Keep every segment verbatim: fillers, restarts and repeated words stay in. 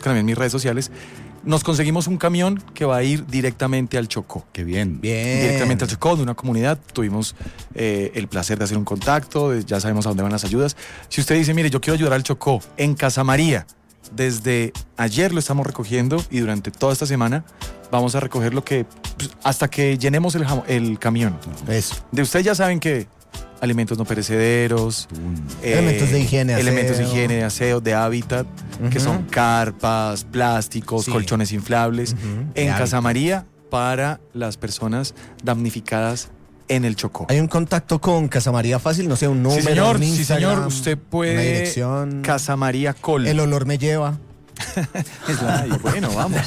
buscan a mí en mis redes sociales, nos conseguimos un camión que va a ir directamente al Chocó. Qué bien. Bien. Directamente al Chocó, de una comunidad. Tuvimos eh, el placer de hacer un contacto, de, ya sabemos a dónde van las ayudas. Si usted dice, mire, yo quiero ayudar al Chocó, en Casa María, desde ayer lo estamos recogiendo y durante toda esta semana vamos a recoger lo que, pues, hasta que llenemos el, jam- el camión. Eso. De ustedes ya saben que alimentos no perecederos, eh, Elementos de higiene, aseo. elementos de higiene, de aseo, de hábitat, que Ujú. son carpas, plásticos, Sí. colchones inflables, Ujú. en De Casa hábitat. María para las personas damnificadas en el Chocó. Hay un contacto con Casa María fácil, no sé, un número, Sí, señor, un sí, Instagram, señor, usted una puede dirección. Casa María Col. El olor me lleva. Es la- y bueno, vamos.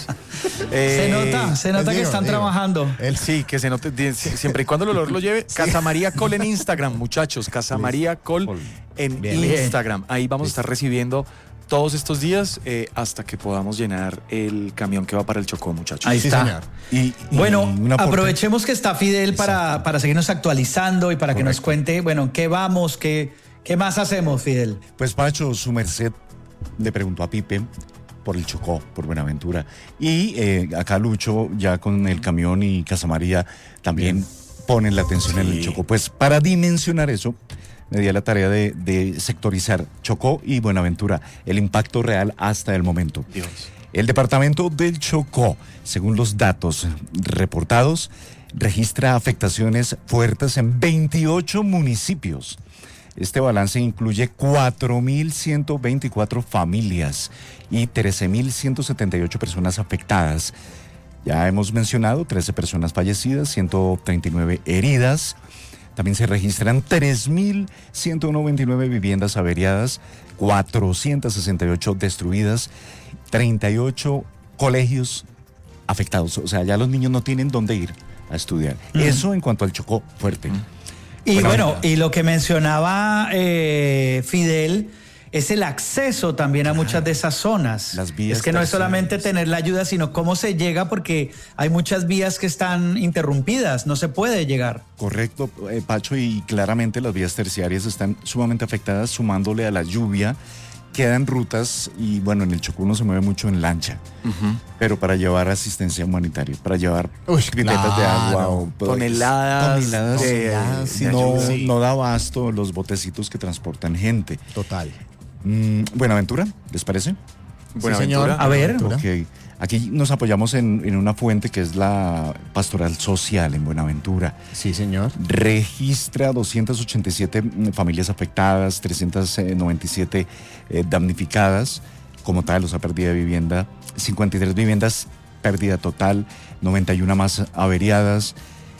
Se Eh, nota, se nota pues que digo, están digo. trabajando. El, Sí, que se note, di- si- siempre y cuando el olor lo lleve. Casa María Col en Instagram, muchachos. Casa María Col en Bien. Instagram. Ahí vamos a estar recibiendo todos estos días eh, hasta que podamos llenar el camión que va para el Chocó, muchachos. Ahí sí, está. señor. Y, y Bueno, un aporte. aprovechemos que está Fidel para, para seguirnos actualizando y para que nos Correcto. cuente, bueno, qué vamos, qué, qué más hacemos, Fidel. Pues Pacho, su merced le preguntó a Pipe por el Chocó, por Buenaventura. Y eh, acá Lucho, ya con el camión y Casa María, también ponen la atención en el Chocó. Pues para dimensionar eso, me di a la tarea de, de sectorizar Chocó y Buenaventura, el impacto real hasta el momento. Dios. El departamento del Chocó, según los datos reportados, registra afectaciones fuertes en veintiocho municipios. Este balance incluye cuatro mil ciento veinticuatro familias y trece mil ciento setenta y ocho personas afectadas. Ya hemos mencionado trece personas fallecidas, ciento treinta y nueve heridas. También se registran tres mil ciento noventa y nueve viviendas averiadas, cuatrocientas sesenta y ocho destruidas, treinta y ocho colegios afectados. O sea, ya los niños no tienen dónde ir a estudiar. Eso en cuanto al Chocó, fuerte. Y Bueno, bueno, y lo que mencionaba eh, Fidel es el acceso también a muchas de esas zonas. Las vías es que no es solamente terciarias. tener la ayuda, sino cómo se llega, porque hay muchas vías que están interrumpidas, no se puede llegar. Correcto, eh, Pacho, y claramente las vías terciarias están sumamente afectadas, sumándole a la lluvia. Quedan rutas y bueno, en el Chocó uno se mueve mucho en lancha, pero para llevar asistencia humanitaria, para llevar Uy, piletas de claro. agua o pues, Toneladas toneladas de- toneladas, de no, ayuda. Sí. no da abasto los botecitos que transportan gente. Total. Mm, Buenaventura, ¿les parece? Buenaventura. señor. A ver. Buenaventura. Ok. Aquí nos apoyamos en, en una fuente que es la Pastoral Social en Buenaventura. Sí, señor. Registra doscientas ochenta y siete familias afectadas, trescientas noventa y siete eh, damnificadas, como tal, o sea, pérdida de vivienda, cincuenta y tres viviendas, pérdida total, noventa y uno más averiadas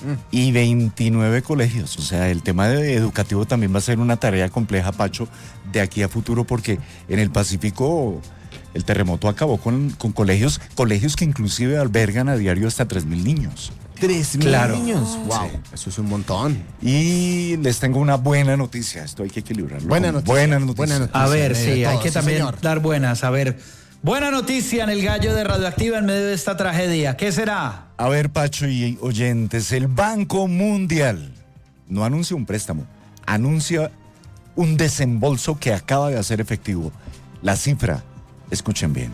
y veintinueve colegios. O sea, el tema de educativo también va a ser una tarea compleja, Pacho, de aquí a futuro, porque en el Pacífico el terremoto acabó con, con colegios, colegios que inclusive albergan a diario hasta tres mil niños. Tres mil Claro. niños. Wow, eso es un montón. Y les tengo una buena noticia, esto hay que equilibrarlo. Buena con noticia. Buenas noticias. Buena noticia. A ver, medio de sí, hay todo, que sí, también señor. dar buenas. A ver, buena noticia en el gallo de Radioactiva en medio de esta tragedia. ¿Qué será? A ver, Pacho y oyentes, el Banco Mundial no anuncia un préstamo, anuncia un desembolso que acaba de hacer efectivo. La cifra, escuchen bien,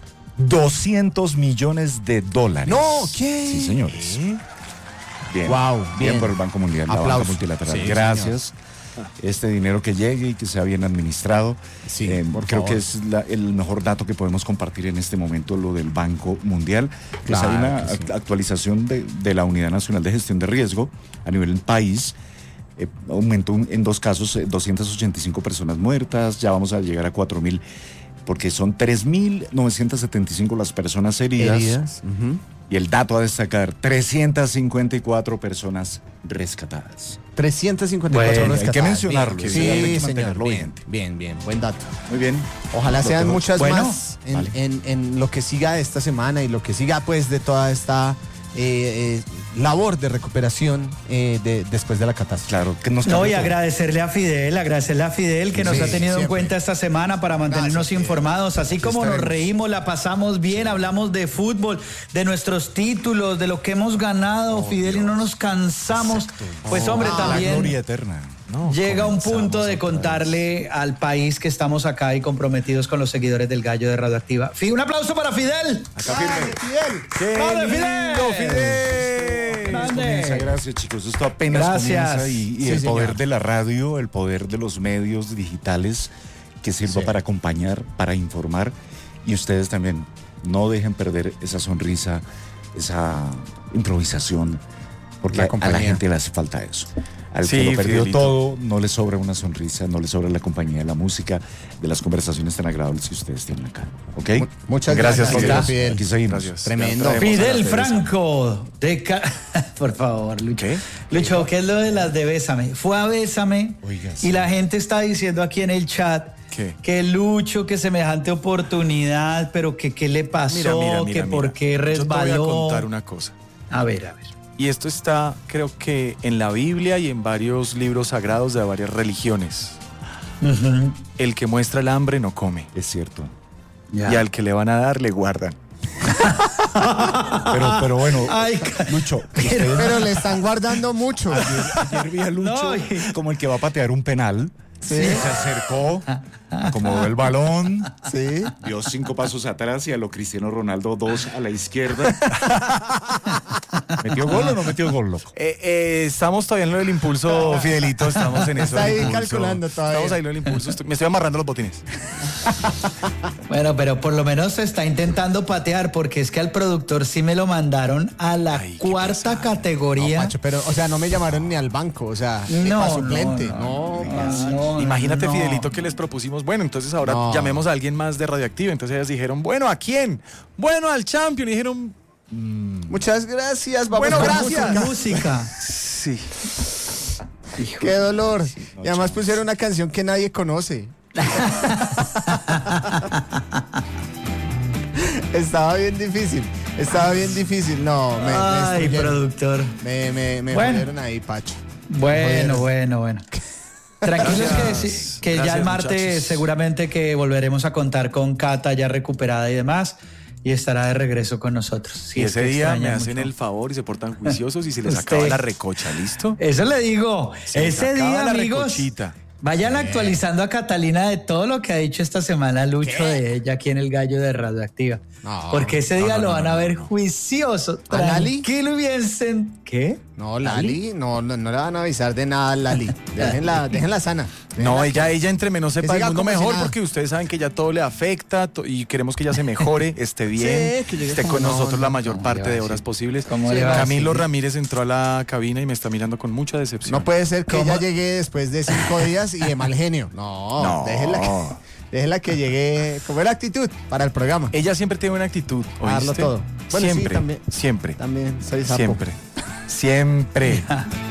doscientos millones de dólares. No, ¿qué? Sí, señores. Bien, Wow, bien, bien. por el Banco Mundial, la Aplauso. banca multilateral. Sí, Gracias. Este dinero que llegue y que sea bien administrado. Sí, Eh, por creo favor. que es la- el mejor dato que podemos compartir en este momento, lo del Banco Mundial. Pues Claro hay una que sí. act- actualización de, de la Unidad Nacional de Gestión de Riesgo a nivel del país. Eh, aumentó un- en dos casos, eh, doscientas ochenta y cinco personas muertas, ya vamos a llegar a cuatro mil, porque son tres mil novecientas setenta y cinco las personas heridas. Heridas. Ujú. Y el dato a destacar, trescientas cincuenta y cuatro personas rescatadas. trescientas cincuenta y cuatro Bueno, hay que rescatadas. mencionarlo, Bien, sí, hay que Sí, señor. mantenerlo Bien, vigente. bien, bien. Buen dato. Muy bien. Ojalá Lo sean tengo. muchas Bueno, más en, vale. en- en lo que siga de esta semana y lo que siga pues de toda esta eh, eh, labor de recuperación eh, de, después de la catástrofe. Claro, que nos No, cambió y todo. agradecerle a Fidel, agradecerle a Fidel que nos Sí, ha tenido en siempre. cuenta esta semana para mantenernos Gracias, Fidel. informados. Así como nos estaremos. reímos, la pasamos bien, hablamos de fútbol, de nuestros títulos, de lo que hemos ganado, Fidel, y no nos cansamos. Pues hombre, La también gloria eterna. No, llega un punto comenzamos de otra contarle al país que estamos acá y comprometidos con los seguidores del Gallo de Radioactiva. Fi- Un aplauso para Fidel. Acá firme. ¡Qué ¡Vale, lindo, Fidel! Fidel! Grande. Comienza, gracias chicos, esto apenas Gracias. comienza y, y Sí, el señor. poder de la radio, el poder de los medios digitales que sirva Sí. para acompañar, para informar y ustedes también no dejen perder esa sonrisa, esa improvisación, porque La a, a la compañía. gente le hace falta eso. Al Sí, que lo perdió Fidelito. todo, no le sobra una sonrisa, no le sobra la compañía de la música, de las conversaciones tan agradables que ustedes tienen acá. ¿Ok? Mu- Muchas Gracias, gracias, Fidel. Fidel. Aquí seguimos. Gracias. Tremendo. Ya traemos a Fidel las de Bésame. Franco de Ca- Por favor, Lucho. ¿Qué? Lucho, ¿qué es lo de las de Bésame? Fue a Bésame Oiga, y sí. la gente está diciendo aquí en el chat ¿Qué? que Lucho, que semejante oportunidad, pero que qué le pasó, Mira, mira, mira, que mira. por qué Yo te resbaló. voy a contar una cosa. A ver, a ver. Y esto está, creo que en la Biblia y en varios libros sagrados de varias religiones. Ujú. El que muestra el hambre no come. Es cierto. Ya. Y al que le van a dar, le guardan. Pero, pero bueno, Ay, ca- Lucho, Pero le están guardando mucho. ayer vi a Lucho No, y- como el que va a patear un penal. Sí. Se acercó, acomodó el balón, Sí. dio cinco pasos atrás y a lo Cristiano Ronaldo dos a la izquierda. ¿Metió gol o no metió gol, loco? Eh, eh, estamos todavía en lo del impulso, Fidelito. Estamos en eso. Está del ahí impulso. calculando todavía. Estamos ahí en lo del impulso. Estoy- me estoy amarrando los botines. Bueno, pero por lo menos se está intentando patear porque es que al productor sí me lo mandaron a la Ay, qué cuarta No, categoría. Pacho, pero, o sea, no me llamaron ni al banco, o sea, ni No, pa' no, suplente. no, No, no, parce. no, Imagínate, no. Fidelito, que les propusimos. Bueno, entonces ahora No. llamemos a alguien más de Radioactiva. Entonces ellas dijeron, bueno, ¿a quién? Bueno, al Champion. Y dijeron, Muchas gracias. Vamos Bueno, con gracias. música. Música. sí. Qué dolor. Y además pusieron una canción que nadie conoce. Estaba bien difícil. Estaba bien difícil. No, me, me Ay, destruyeron. productor. Me, me, me Bueno. jodieron ahí, Pacho. Bueno, Jodieron. bueno, bueno. Tranquilos que, Gracias. sí- que ya Gracias, el martes muchachos. seguramente que volveremos a contar con Cata ya recuperada y demás y estará de regreso con nosotros. Si Y es ese que día me extraña hacen mucho. el favor y se portan juiciosos y se les Usted. acaba la recocha, ¿listo? Eso le digo. Se les Ese acaba día, la amigos, recochita. vayan actualizando a Catalina de todo lo que ha dicho esta semana Lucho de ella aquí en el Gallo de Radioactiva. No, Porque ese no, día no, lo no, van no, a ver no, no. juicioso, ¿A Lali? tranquilo y bien sen- ¿Qué? No, Lali, no, no, no le van a avisar de nada a Lali. Déjenla, déjenla sana. No, Déjenla- ella, ella entre menos sepa Que el siga mundo como si mejor, nada. porque ustedes saben que ya todo le afecta to- y queremos que ella se mejore, esté bien, Sí, que llegue esté como con no, nosotros la no, mayor ¿cómo parte le va a de decir? horas posibles. ¿Cómo le va a Camilo decir? Ramírez entró a la cabina y me está mirando con mucha decepción. No puede ser que ¿Cómo? ella llegue después de cinco días y de mal genio. No, No. déjenla que, déjenla que llegue con buena actitud para el programa. Ella siempre tiene buena actitud, A darlo ¿oíste? todo. Bueno, sí, siempre, también. siempre, También soy sapo. siempre, siempre.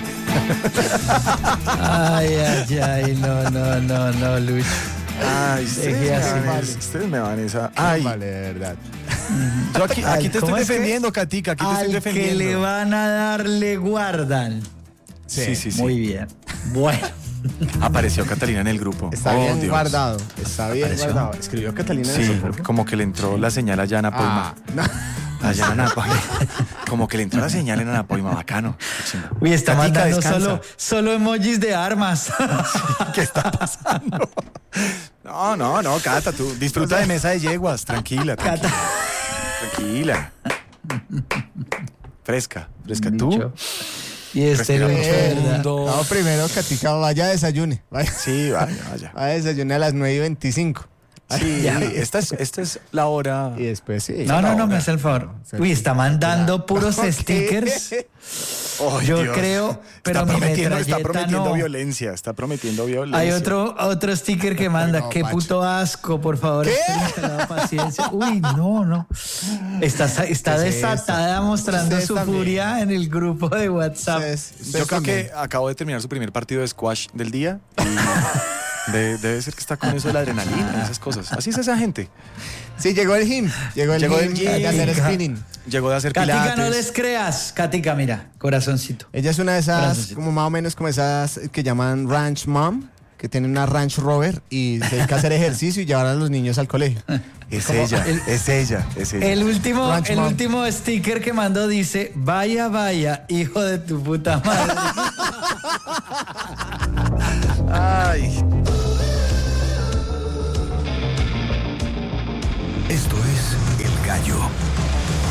Ay, ay, ay, no, no, no, no, Lucho. Ay, ustedes Deje me, así. van, es- ustedes me van esa. Ay, Vale, de verdad. yo aquí, aquí te ¿Cómo estoy es que? defendiendo, Katica, aquí te Al estoy que defendiendo. le van a dar, le guardan. Sí, sí, sí. Muy bien. Bueno. Apareció Catalina en el grupo. Está Oh, bien Dios. guardado. Está bien ¿Apareció? guardado. Escribió Catalina en Sí, el grupo. como que le entró la señal allá en Apoima. Ah, no. Allá en Anapoima. Como que le entró la señal en Anapoima, bacano. Qué chimba. Uy, está Katica, mandando descansa. solo, solo emojis de armas. ¿Qué está pasando? No, no, no, Cata, tú disfruta de mesa de yeguas, tranquila, tranquila. Tranquila. Fresca, fresca. ¿Tú? Lucho. Y este Respira Lucho, de profundo. verdad. Dos. No, primero, Katica, vaya a desayune. Vaya, Sí, vaya, vaya. vaya a desayune a las nueve y veinticinco. Sí, esta es, esta es la hora. Y después sí. No, no, no, ahora. me hace el favor. Uy, está mandando puros Ok. stickers. Ay, Yo Dios. creo, pero está mi prometiendo, está metralleta prometiendo no. violencia, está prometiendo violencia. Hay otro, otro sticker que manda. no, Qué Pacho. puto asco, por favor. ¿Qué? Esperen, instalado paciencia. Uy, no, no. Está, está ¿Qué es desatada mostrando Ustedes su también. furia en el grupo de WhatsApp. Ustedes- ustedes Yo creo también. que acabo de terminar su primer partido de squash del día. Y de- debe ser que está con eso de la adrenalina y esas cosas. Así es esa gente. Sí, llegó el gym. Llegó el Llegó gym el gym. de hacer spinning. Llegó de hacer Katica, pilates. no les creas. Katica, mira, corazoncito. Ella es una de esas, Gracias. como más o menos como esas que llaman ranch mom, que tienen una ranch rover y se dedica a hacer ejercicio y llevar a los niños al colegio. Es Como ella, el- es ella, es ella. El último, Ranch el Mom. último sticker que mandó dice: vaya, vaya, hijo de tu puta madre. Ay.